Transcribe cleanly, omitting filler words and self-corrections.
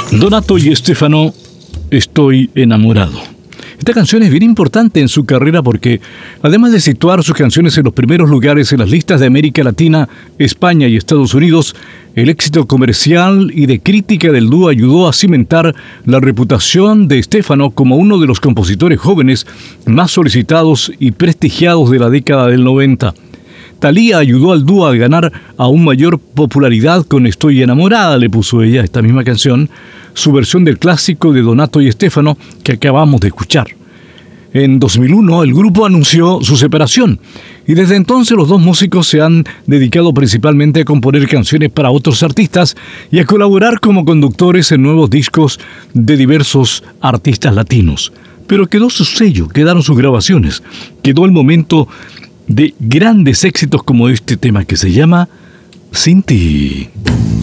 Donato y Stefano, Estoy enamorado. Esta canción es bien importante en su carrera porque, además de situar sus canciones en los primeros lugares en las listas de América Latina, España y Estados Unidos, el éxito comercial y de crítica del dúo ayudó a cimentar la reputación de Stefano como uno de los compositores jóvenes más solicitados y prestigiados de la década del 90. Thalía ayudó al dúo a ganar aún mayor popularidad con Estoy enamorada, le puso ella a esta misma canción, su versión del clásico de Donato y Stefano que acabamos de escuchar. En 2001 el grupo anunció su separación y desde entonces los dos músicos se han dedicado principalmente a componer canciones para otros artistas y a colaborar como conductores en nuevos discos de diversos artistas latinos. Pero quedó su sello, quedaron sus grabaciones, quedó el momento de grandes éxitos como este tema que se llama Sin ti.